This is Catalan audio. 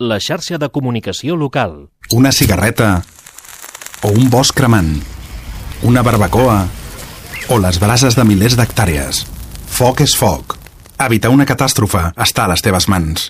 la xarxa de comunicació local. Una cigarreta o un bosc cremant, una barbacoa o les brases de milers d'hectàrees. Foc és foc. Evitar una catàstrofe està a les teves mans.